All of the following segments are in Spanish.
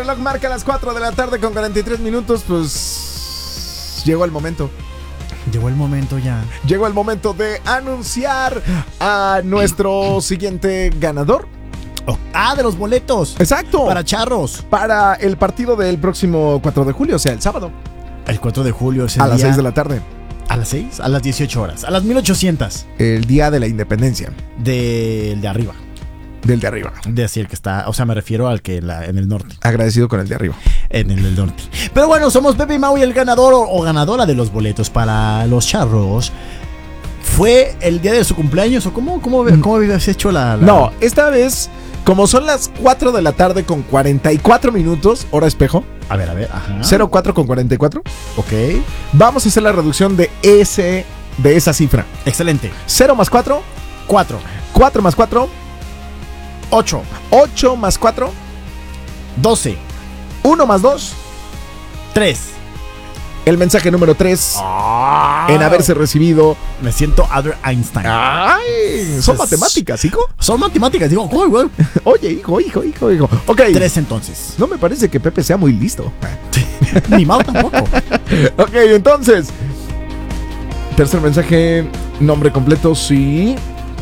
El reloj marca las 4 de la tarde con 43 minutos, pues llegó el momento. Llegó el momento ya. Llegó el momento de anunciar a nuestro siguiente ganador. De los boletos. Exacto. Para charros. Para el partido del próximo 4 de julio, o sea, el sábado. El 4 de julio es el a las día... 6 de la tarde. ¿A las 6? A las 18 horas. A las 1800. El día de la independencia. Del de arriba. Del de arriba. De así el que está, o sea, me refiero al que en el norte. Agradecido con el de arriba. En el del norte. Pero bueno, somos Pepe y Mau y el ganador o ganadora de los boletos para los charros. ¿Fue el día de su cumpleaños o cómo habías hecho la...? No, esta vez, como son las 4 de la tarde con 44 minutos, hora espejo. A ver, ajá. 04 con 44. Ok. Vamos a hacer la reducción de esa cifra. Excelente. 0 más 4. 4. 4 más 4. 8. 8 más 4. 12. 1 más 2. 3. El mensaje número 3 en haberse recibido. Me siento Albert Einstein. ¡Ay! Son matemáticas, hijo. Son matemáticas, digo. Oye, hijo. Ok. 3 entonces. No me parece que Pepe sea muy listo. Ni Mau tampoco. Ok, entonces. Tercer mensaje. Nombre completo, sí.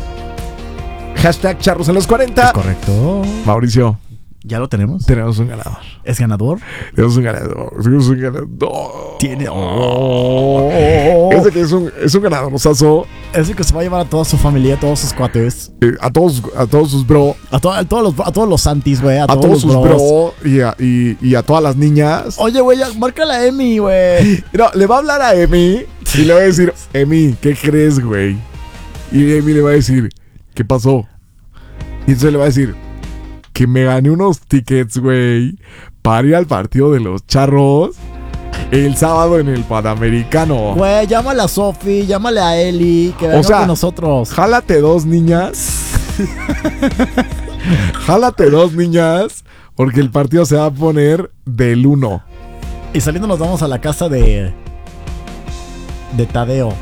Hashtag charros en los 40. Es correcto. Mauricio. ¿Ya lo tenemos? Tenemos un ganador. ¿Es ganador? Tenemos un ganador. Tiene. Ese que es un ganadorzazo. Ese que se va a llevar a toda su familia, a todos sus cuates. A todos sus bro. A todos los santis, güey. A todos sus bro. Y a todas las niñas. Oye, güey, márcala a Emi, güey. No, le va a hablar a Emi y le va a decir, Emi, ¿qué crees, güey? Y Emi le va a decir, ¿qué pasó? Y entonces le va a decir que me gané unos tickets, güey, para ir al partido de los charros el sábado en el Panamericano. Güey, llámale a Sofi, llámale a Eli, que vengan con nosotros. Jálate dos niñas. Jálate dos niñas, porque el partido se va a poner del 1. Y saliendo nos vamos a la casa de Tadeo.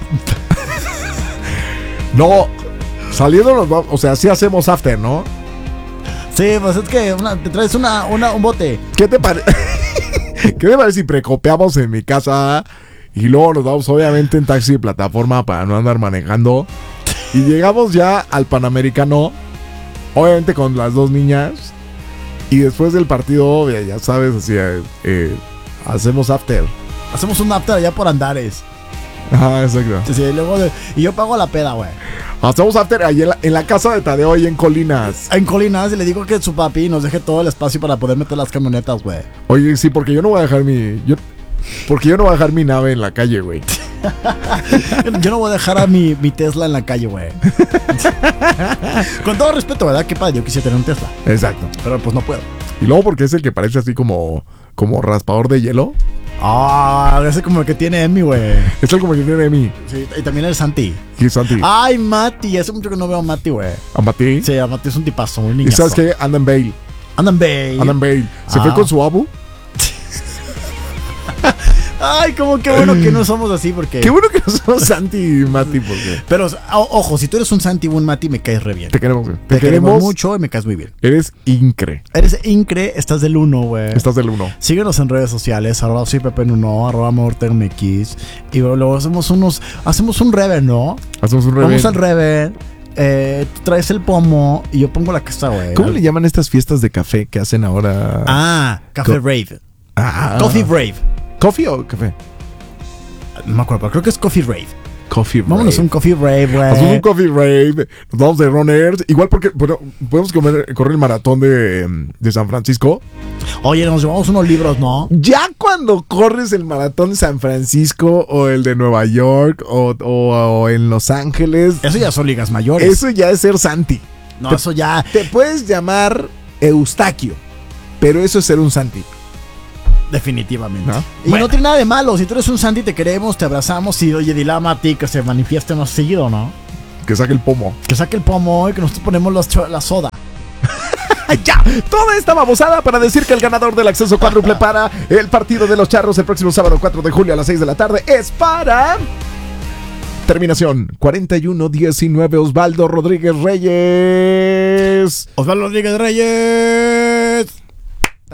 No, saliendo nos vamos, o sea, sí hacemos after, ¿no? Sí, pues es que te traes un bote. ¿Qué te parece? ¿Qué te parece si precopeamos en mi casa y luego nos vamos obviamente en taxi de plataforma para no andar manejando? Y llegamos ya al Panamericano, obviamente con las dos niñas. Y después del partido, ya sabes, así, hacemos after. Hacemos un after allá por Andares. Ajá, exacto. Sí, y yo pago la peda, güey. Hacemos after ahí en la casa de Tadeo, ahí en Colinas. En Colinas, y le digo que su papi nos deje todo el espacio para poder meter las camionetas, güey. Oye, sí, porque yo no voy a dejar mi nave en la calle, güey. Yo no voy a dejar a mi Tesla en la calle, güey. Con todo respeto, ¿verdad? Qué padre, yo quisiera tener un Tesla. Exacto. Pero pues no puedo. Y luego porque es el que parece así como raspador de hielo. Ese como el que tiene Emi, güey. Es el como que tiene Emi. Sí, y también el Santi. ¿Y Santi? Ay, Mati, hace mucho que no veo a Mati, güey. ¿A Mati? Sí, a Mati es un tipazo, muy niñazo. ¿Y sabes qué? Andan Bale. Se fue con su abu. Ay, como qué bueno que no somos así, porque... Qué bueno que no somos Santi y Mati, porque... Pero, ojo, si tú eres un Santi y un Mati, me caes re bien. Te queremos, güey. Te queremos mucho y me caes muy bien. Eres incre. Estás del 1, güey. Estás del 1. Síguenos en redes sociales, @soy Pepe Nuno, @mortermx. Y luego hacemos un reven, ¿no? Hacemos un reven. Vamos al reven. Tú traes el pomo y yo pongo la casa, güey. ¿Cómo le llaman estas fiestas de café que hacen ahora? Café Rave. Coffee Rave. ¿Coffee o café? No me acuerdo, pero creo que es Coffee Rave. Coffee Rave. Vámonos a un Coffee Rave, güey. Hacemos un Coffee Rave. Nos vamos de runners. Igual porque podemos correr el maratón de San Francisco. Oye, nos llevamos unos libros, ¿no? Ya cuando corres el maratón de San Francisco o el de Nueva York o en Los Ángeles. Eso ya son ligas mayores. Eso ya es ser Santi. No, eso ya... Te puedes llamar Eustaquio, pero eso es ser un Santi. Definitivamente. ¿No? Y no tiene nada de malo. Si tú eres un Santi, te queremos, te abrazamos. Y oye, dile a Mati que se manifieste más seguido, ¿no? Que saque el pomo. Que saque el pomo y que nosotros ponemos la soda. Ya, toda esta babosada para decir que el ganador del acceso cuádruple para el partido de los charros el próximo sábado 4 de julio a las 6 de la tarde es para... Terminación 4119 Osvaldo Rodríguez Reyes. Osvaldo Rodríguez Reyes.